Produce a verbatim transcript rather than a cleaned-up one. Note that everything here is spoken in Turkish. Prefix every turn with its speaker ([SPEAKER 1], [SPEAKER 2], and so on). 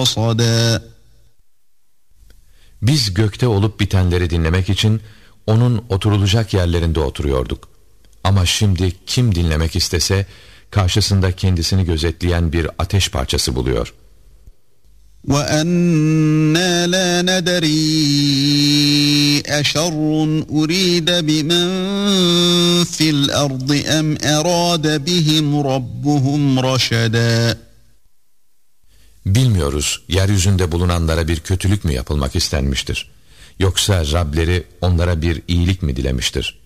[SPEAKER 1] رَصَدًا.
[SPEAKER 2] Biz gökte olup bitenleri dinlemek için onun oturulacak yerlerinde oturuyorduk. Ama şimdi kim dinlemek istese karşısında kendisini gözetleyen bir ateş parçası buluyor.
[SPEAKER 1] وَأَنَّا لَا نَدْرِي أَشَرٌّ أُرِيدَ بِمَنْ فِي الْأَرْضِ أَمْ أَرَادَ بِهِمْ رَبُّهُمْ رَشَدًا.
[SPEAKER 2] Bilmiyoruz, yeryüzünde bulunanlara bir kötülük mü yapılmak istenmiştir? Yoksa Rableri onlara bir iyilik mi dilemiştir?